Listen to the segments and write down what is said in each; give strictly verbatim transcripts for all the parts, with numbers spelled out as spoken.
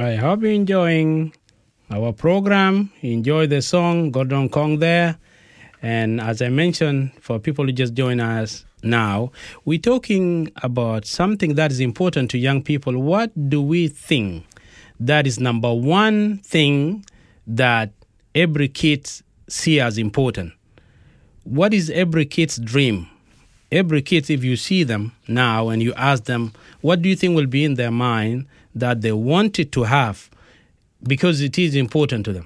I hope you're enjoying our program. Enjoy the song, Gordon Kong there. And as I mentioned, for people who just join us now, we're talking about something that is important to young people. What do we think that is number one thing that every kid see as important? What is every kid's dream? Every kid, if you see them now and you ask them, what do you think will be in their mind that they wanted to have because it is important to them?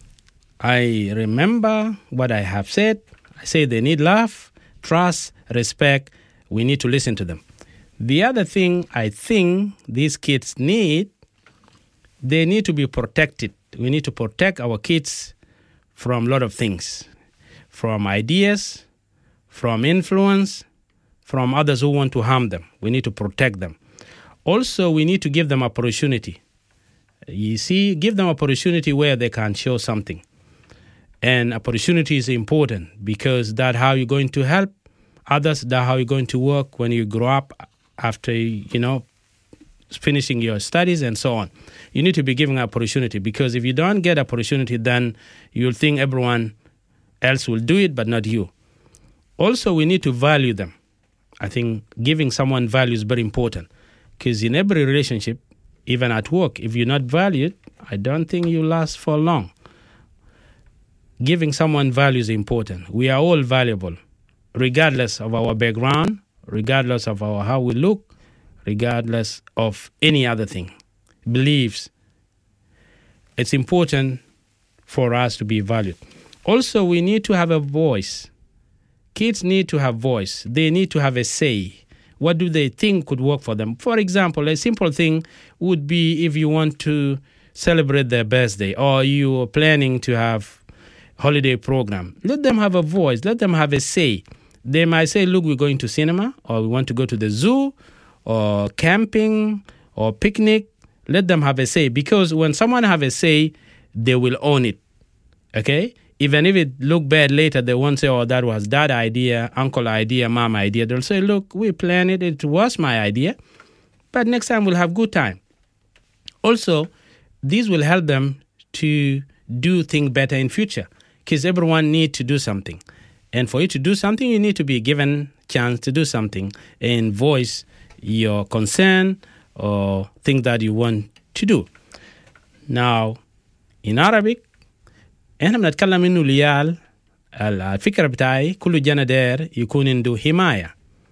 I remember what I have said. I say they need love, trust, respect. We need to listen to them. The other thing I think these kids need, they need to be protected. We need to protect our kids from a lot of things, from ideas, from influence, from others who want to harm them. We need to protect them. Also, we need to give them opportunity. You see, give them opportunity where they can show something. And opportunity is important because that's how you're going to help others. That's how you're going to work when you grow up after, you know, finishing your studies and so on. You need to be given opportunity because if you don't get opportunity, then you'll think everyone else will do it, but not you. Also, we need to value them. I think giving someone value is very important because in every relationship, even at work, if you're not valued, I don't think you last for long. Giving someone value is important. We are all valuable, regardless of our background, regardless of our how we look, regardless of any other thing. Beliefs. It's important for us to be valued. Also, we need to have a voice. Kids need to have voice. They need to have a say. What do they think could work for them? For example, a simple thing would be if you want to celebrate their birthday or you are planning to have holiday program. Let them have a voice. Let them have a say. They might say, look, we're going to cinema or we want to go to the zoo or camping or picnic. Let them have a say because when someone have a say, they will own it. Okay? Even if it look bad later, they won't say, oh, that was dad idea, uncle idea, mom idea. They'll say, look, we planned it. It was my idea. But next time we'll have good time. Also, this will help them to do things better in future because everyone needs to do something. And for you to do something, you need to be given chance to do something and voice your concern or things that you want to do. Now, in Arabic, احنا بنتكلم انه العيال الفكره بتاعي كل جنا داير يكون عنده حمايه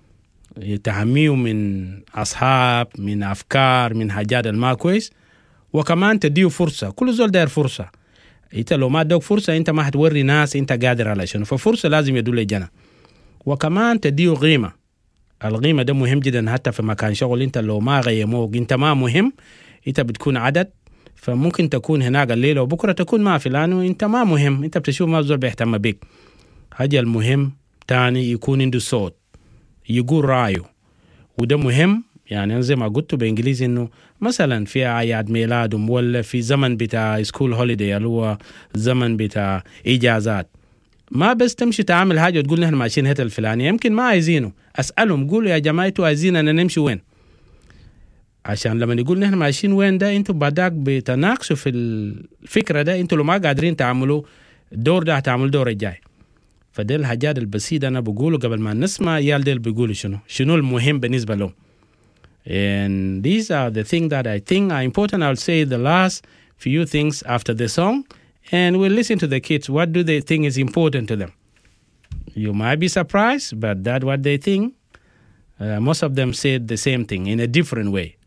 يتحميه من اصحاب من افكار من حاجات ما كويس وكمان تديه فرصه كل زول داير فرصه انت لو ما ادوك فرصه انت ما هتوري ناس انت قادر على شنو ففرصه لازم يدوا لجنا وكمان تديه قيمه القيمه ده مهم جدا حتى في مكان شغل انت لو ما قيموك انت ما مهم انت بتكون عدد فممكن تكون هناك الليلة وبكرة تكون ما في لأنه أنت ما مهم أنت بتشوف ما زول بيهتم بك. حاجة المهم تاني يكون عنده صوت يقول رأيه وده مهم. يعني أنا زي ما قلت بإنجليزي إنه مثلا في أعياد ميلادهم ولا في زمن بتاع سكول هوليدي اللي هو زمن بتاع إجازات ما بس تمشي تعمل حاجة وتقول نحن ماشيين هتا الفلانية يمكن ما عايزينه. أسألهم قولوا يا جماعة انتوا عايزين أنا نمشي وين عشان لما نقول نحن ماشيين وين ده انتوا بعدك بتناقشوا في الفكرة ده انتوا لو ما قادرين تعملوا دور ده هتعملوا دور الجاي. فده الحاجات البسيطة أنا بقوله قبل ما نسمع يال ديل بيقولوا شنو شنو المهم بالنسبة لهم. And these are the things that I think are important. I'll say the last few things after the song and we'll listen to the kids. What do they think is important to them? You might be surprised, but that's what they think. Uh, most of them said the same thing in a different way.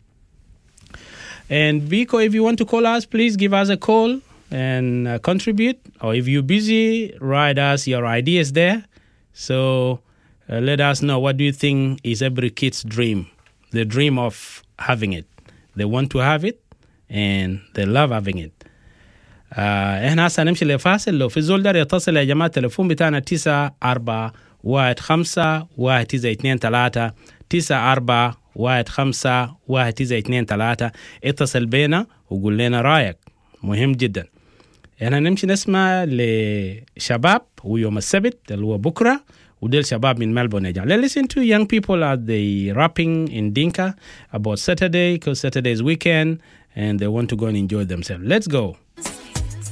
And Biko, if you want to call us, please give us a call and uh, contribute. Or if you're busy, write us your ideas there. So uh, let us know, what do you think is every kid's dream? The dream of having it. They want to have it and they love having it. احنا هسه نمشي لفاصل. لو في زول دار يتصل يا جماعة التليفون بتاعنا تسعة أربعة واحد خمسة واحد تسعة اثنين ثلاثة تسعة أربعة واحد خمسة واحد تسعة اثنين ثلاثة. اتصل بينا وقول لنا رأيك مهم جدا. احنا نمشي نسمع لشباب ويوم السبت اللي هو بكرة وديل شباب من ملبون يا جماعة. Let's listen to young people as they rapping in Dinka about Saturday because Saturday is weekend and they want to go and enjoy themselves. Let's go.